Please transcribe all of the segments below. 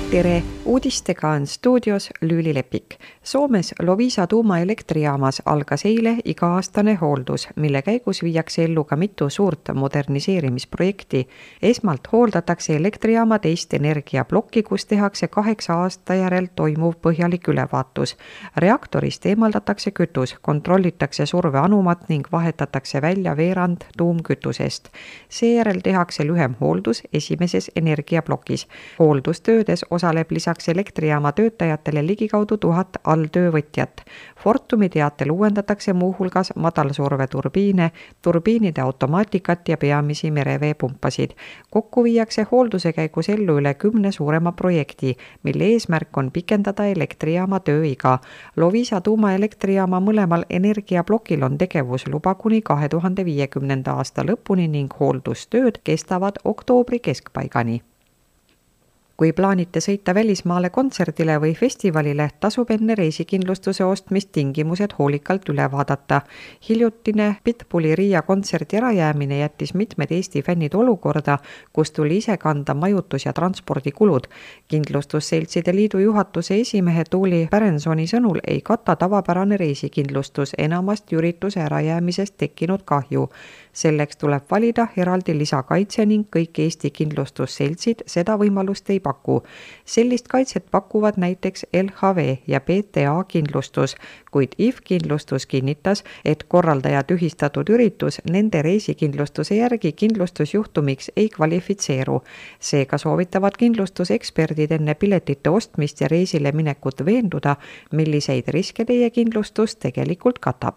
Tere! Uudistega on stuudios Lüüli Lepik. Soomes Loviisa tuumaelektrijaamas algas eile iga-aastane hooldus, mille käigus viiakse ellu ka mitu suurt moderniseerimisprojekti. Esmalt hooldatakse elektrijaama teist energiaplokki, kus tehakse 8 aasta järel toimuv põhjalik ülevaatus. Reaktorist eemaldatakse kütus, kontrollitakse surveanumat ning vahetatakse välja veerand tuumkütusest. Seejärel tehakse lühem hooldus esimeses energiaplokis. Hooldustöödes osaleb lisaks elektrijaama töötajatele ligikaudu 1000 alltöövõtjat. Fortumi teatel uuendatakse muuhulgas madalsurveturbiine, turbiinide automaatikat ja peamisi mereveepumpasid. Kokku viiakse hoolduse käigus ellu üle 10 suurema projekti, mille eesmärk on pikendada elektrijaama tööiga. Loviisa tuumaelektrijaama mõlemal energiaplokil on tegevusluba kuni 2050. aasta lõpuni ning hooldustööd kestavad oktoobri keskpaigani. Kui plaanite sõita välismaale kontserdile või festivalile, tasub enne reisikindlustuse ostmist tingimused hoolikalt üle vaadata. Hiljutine Pitbulli Riia kontserdi ärajäämine jättis mitmed Eesti fännid olukorda, kus tuli ise kanda majutus- ja transpordikulud. Kindlustusseltside liidu juhatuse esimehe Tuuli Pärensoni sõnul ei kata tavapärane reisikindlustus enamast ürituse ärajäämisest tekkinud kahju. Selleks tuleb valida eraldi lisakaitse ning kõik Eesti kindlustusseltsid seda võimalust ei paku. Sellist kaitset pakuvad näiteks LHV ja PTA kindlustus, kuid IF kindlustus kinnitas, et korraldaja tühistatud üritus nende reisikindlustuse järgi kindlustusjuhtumiks ei kvalifitseeru. Seega soovitavad kindlustuseksperdid enne piletite ostmist ja reisile minekut veenduda, milliseid riske teie kindlustus tegelikult katab.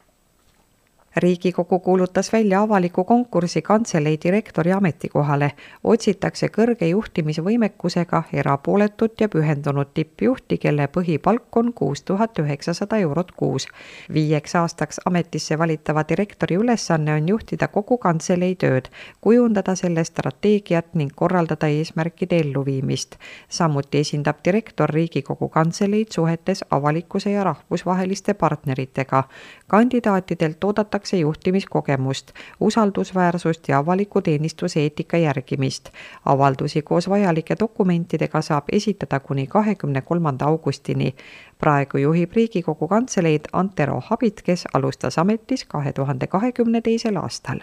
Riigikogu kuulutas välja avaliku konkursi kantselei direktori ametikohale. Otsitakse kõrge juhtimisvõimekusega erapooletut ja pühendunud tippjuhti, kelle põhipalk on 6900 eurot kuus. 5 aastaks ametisse valitava direktori ülesanne on juhtida kogu kantselei tööd, kujundada selle strateegiat ning korraldada eesmärkide elluviimist. Samuti esindab direktor Riigikogu kantseleid suhetes avalikkuse ja rahvusvaheliste partneritega. Kandidaatidelt oodatakse juhtimiskogemust, usaldusväärsust ja avaliku teenistuse eetika järgimist. Avaldusi koos vajalike dokumentidega saab esitada kuni 23. augustini. Praegu juhib Riigikogu kantseleid Antero Habit, kes alustas ametis 2022. aastal.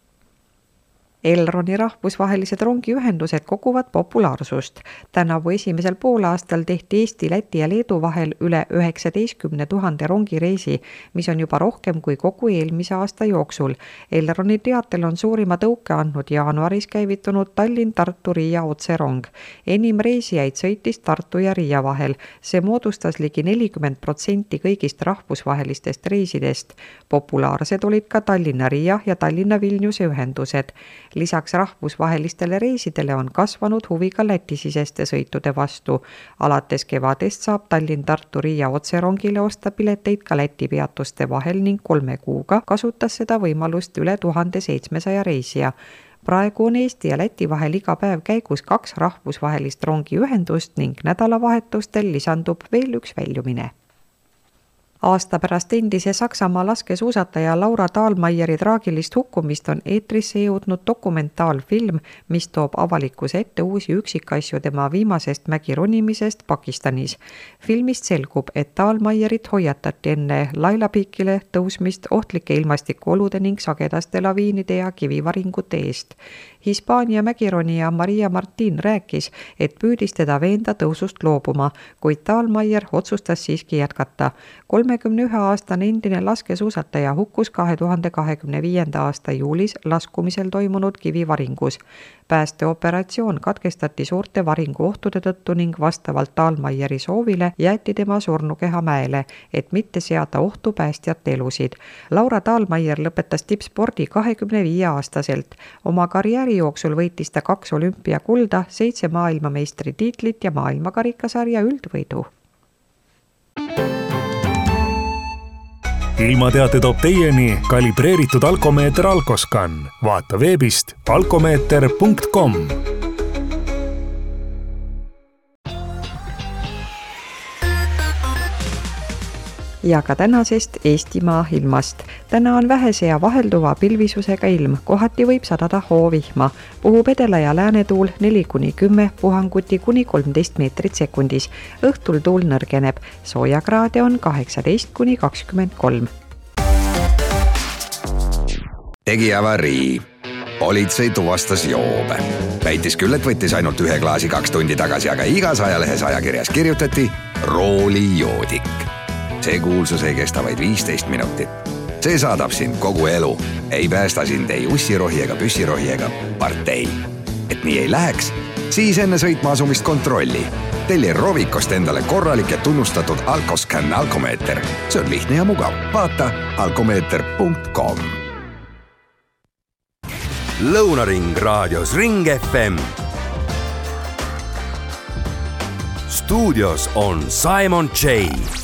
Elroni rahvusvahelised rongiühendused koguvad populaarsust. Tänavu esimesel poolaastal tehti Eesti, Läti ja Leedu vahel üle 19 000 rongireisi, mis on juba rohkem kui kogu eelmise aasta jooksul. Elroni teatel on suurima tõuke andnud jaanuaris käivitunud Tallinn-Tartu-Riia otserong. Enim reisijaid sõitis Tartu ja Riia vahel. See moodustas ligi 40% kõigist rahvusvahelistest reisidest. Populaarsed olid ka Tallinna-Riia ja Tallinna-Vilniuse ühendused. Lisaks rahvusvahelistele reisidele on kasvanud huvi ka Läti-siseste sõitude vastu. Alates kevadest saab Tallinn-Tartu-Riia otserongile osta pileteid ka Läti peatuste vahel ning 3 kuuga kasutas seda võimalust üle 1700 reisija. Praegu on Eesti ja Läti vahel iga päev käigus 2 rahvusvahelist rongiühendust ning nädalavahetustel lisandub veel üks väljumine. Aasta pärast endise Saksamaa laskesuusataja Laura Dahlmeieri traagilist hukkumist on eetrisse jõudnud dokumentaalfilm, mis toob avalikkuse ette uusi üksikasju tema viimasest mägironimisest Pakistanis. Filmist selgub, et Dahlmeierit hoiatati enne Laila-Peakile tõusmist ohtlike ilmastikuolude ning sagedaste laviinide ja kivivaringute eest. Hispaania mägironija Maria Martin rääkis, et püüdis teda veenda tõusust loobuma, kuid Dahlmeier otsustas siiski jätkata. 31-aastane endine laskesuusataja hukkus 2025. aasta juulis laskumisel toimunud kivivaringus. Päästeoperatsioon katkestati suurte varinguohtude tõttu ning vastavalt Dahlmeieri soovile jäeti tema surnukeha mäele, et mitte seada ohtu päästjate elusid. Laura Dahlmeier lõpetas tippspordi 25-aastaselt. Oma karjääri jooksul võitis ta 2 olümpiakulda, 7 maailmameistritiitlit ja maailmakarikasarja üldvõidu. Ilmateate toob teieni kalibreeritud alkomeeter Alkoscan. Vaata veebist alkomeeter.com. ja ka tänasest Eestimaa ilmast. Täna on vähese ja vahelduva pilvisusega ilm, kohati võib sadada hoovihma. Puhub edela- ja läänetuul 4-10, puhanguti kuni 13 meetrit sekundis. Õhtul tuul nõrgeneb, soojakraade on 18-23. Tegi avarii. Politsei tuvastas joobe. Väitis küll, et võttis ainult 1 klaasi 2 tundi tagasi, aga igas ajalehes ajakirjas kirjutati roolijoodik. See kuulsus ei kesta vaid 15 minutit. See saadab sind kogu elu. Ei päästa sind ei ussirohi ega püssirohi ega partei. Et nii ei läheks, siis enne sõitma asumist kontrolli. Telli Rovikost endale korralik ja tunnustatud Alkoscan alkomeeter. See on lihtne ja mugav. Vaata alkomeeter.com. Lõunaring raadios Ring FM. Stuudios on Simon J.